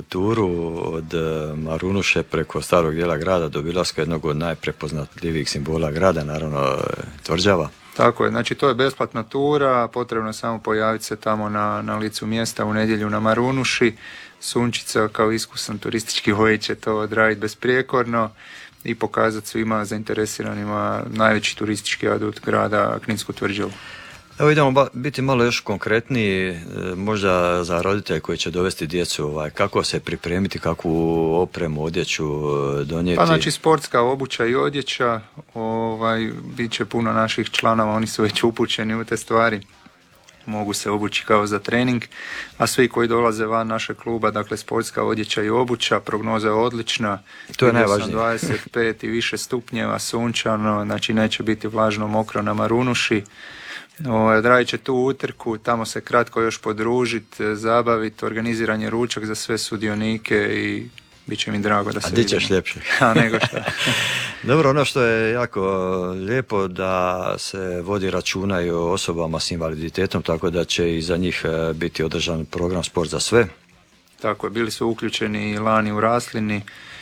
turu od Marunuše preko starog dijela grada do Bilaska, jednog od najprepoznatljivijih simbola grada, naravno tvrđava. Tako je, znači to je besplatna tura, potrebno je samo pojaviti se tamo na licu mjesta u nedjelju na Marunuši. Sunčica kao iskusan turistički vodič će to odraditi besprijekorno i pokazati svima zainteresiranima najveći turistički adut grada, Kninsku tvrđavu. Evo idemo biti malo još konkretniji, možda za roditelje koji će dovesti djecu, kako se pripremiti, kakvu opremu, odjeću donijeti? Pa znači sportska obuća i odjeća, bit će puno naših članova, oni su već upućeni u te stvari, mogu se obući kao za trening, a svi koji dolaze van našeg kluba, dakle sportska odjeća i obuća, prognoza je odlična. To je najvažnije. 25 i više stupnjeva, sunčano, znači neće biti vlažno, mokro na Marunuši. Odradit će tu utrku, tamo se kratko još podružiti, zabaviti, organiziran je ručak za sve sudionike i bit će mi drago da se vidimo. A di ćeš ljepše? A nego šta. Dobro, ono što je jako lijepo da se vodi računa i o osobama s invaliditetom, tako da će i za njih biti održan program Sport za sve. Tako je, bili su uključeni i lani u Raslini.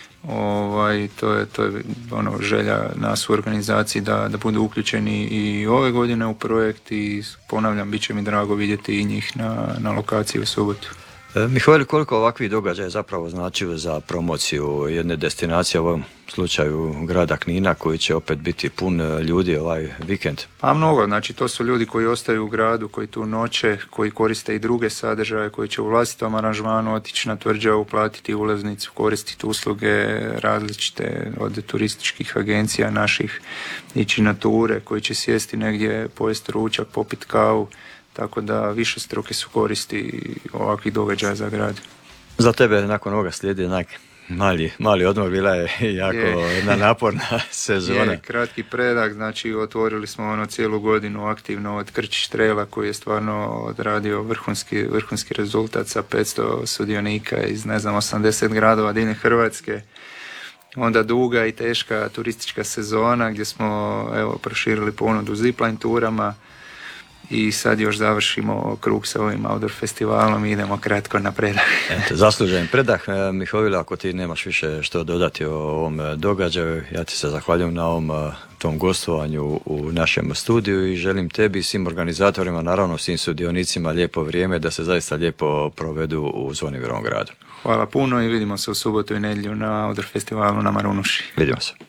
To je želja nas u organizaciji da budu uključeni i ove godine u projekt i ponavljam, bit će mi drago vidjeti i njih na lokaciji u subotu. Mihoveli, koliko ovakvih događaja zapravo značio za promociju jedne destinacije, u ovom slučaju grada Knina, koji će opet biti pun ljudi ovaj vikend? Pa mnogo, znači to su ljudi koji ostaju u gradu, koji tu noće, koji koriste i druge sadržaje, koji će u vlastitom aranžmanu otići na tvrđavu, platiti ulaznicu, koristiti usluge različite od turističkih agencija naših, ići na ture, koji će sjesti negdje, pojesti ručak, popit kavu. Tako da više struke su koristi ovakvih događaja za grad. Za tebe nakon ovoga slijedi mali odmor, bila je jako jedna naporna sezona. Je, kratki predah, znači otvorili smo cijelu godinu aktivno od Krčić Traila koji je stvarno odradio vrhunski rezultat sa 500 sudionika iz 80 gradova diljem Hrvatske. Onda duga i teška turistička sezona gdje smo proširili ponudu zipline turama. I sad još završimo krug sa ovim outdoor festivalom i idemo kratko na predah. Zaslužen predah. Mihovila, ako ti nemaš više što dodati o ovom događaju, ja ti se zahvaljujem na tom gostovanju u našem studiju i želim tebi i svim organizatorima, naravno svim sudionicima lijepo vrijeme da se zaista lijepo provedu u Zvonivirovom gradu. Hvala puno i vidimo se u subotu i nedjelju na outdoor festivalu na Marunuši. Vidimo se.